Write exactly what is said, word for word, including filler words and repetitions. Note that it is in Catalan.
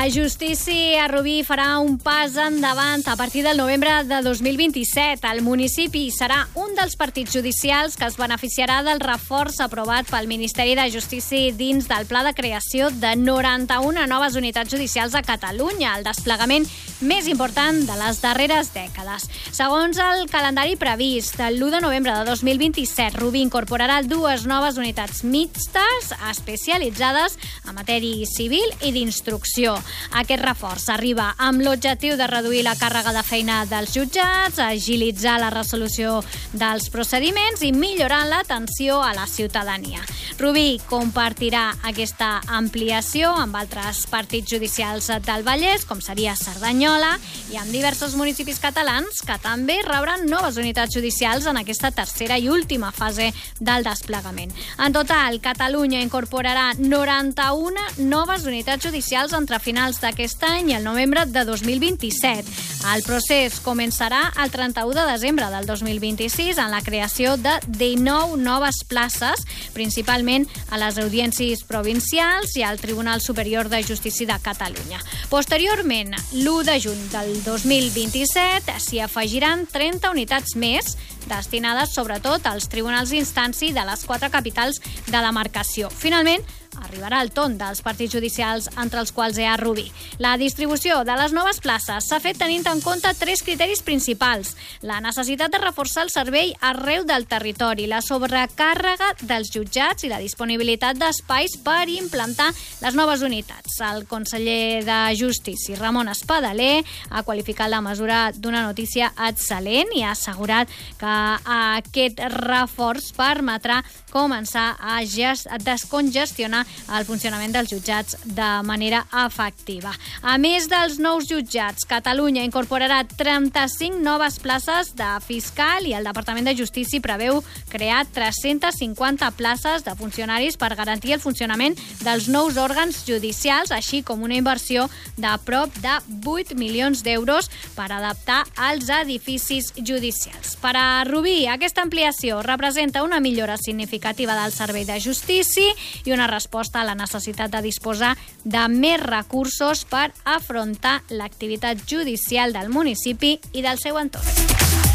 La justícia a Rubí farà un pas endavant a partir del novembre de dos mil vint-i-set. El municipi serà un dels partits judicials que es beneficiarà del reforç aprovat pel Ministeri de Justícia dins del pla de creació de noranta-una noves unitats judicials a Catalunya, el desplegament més important de les darreres dècades. Segons el calendari previst, l'u de novembre de dos mil vint-i-set, Rubí incorporarà dues noves unitats mixtes especialitzades en matèria civil i d'instrucció. Aquest reforç arriba amb l'objectiu de reduir la càrrega de feina dels jutjats, agilitzar la resolució dels procediments i millorar l'atenció a la ciutadania. Rubí compartirà aquesta ampliació amb altres partits judicials del Vallès, com seria Cerdanyola, i amb diversos municipis catalans que també rebran noves unitats judicials en aquesta tercera i última fase del desplegament. En total, Catalunya incorporarà noranta-una noves unitats judicials entre finals d'aquest any i el novembre de dos mil vint-i-set. El procés començarà el trenta-u de desembre del dos mil vint-i-sis en la creació de dinou noves places, principalment a les audiències provincials i al Tribunal Superior de Justícia de Catalunya. Posteriorment, l'u de juny del dos mil vint-i-set, s'hi afegiran trenta unitats més, destinades sobretot als tribunals d'instància de les quatre capitals de demarcació. Finalment, arribarà el torn dels partits judicials, entre els quals hi ha Rubí. La distribució de les noves places s'ha fet tenint en compte tres criteris principals: la necessitat de reforçar el servei arreu del territori, la sobrecàrrega dels jutjats i la disponibilitat d'espais per implantar les noves unitats. El conseller de Justícia, Ramon Espadaler, ha qualificat la mesura d'una notícia excel·lent i ha assegurat que aquest reforç permetrà començar a descongestionar el funcionament dels jutjats de manera efectiva. A més dels nous jutjats, Catalunya incorporarà trenta-cinc noves places de fiscal i el Departament de Justícia preveu crear tres-centes cinquanta places de funcionaris per garantir el funcionament dels nous òrgans judicials, així com una inversió de prop de vuit milions d'euros per adaptar els edificis judicials. Per a Rubí, aquesta ampliació representa una millora significativa del servei de justícia i una resposta a la necessitat de disposar de més recursos per afrontar l'activitat judicial del municipi i del seu entorn.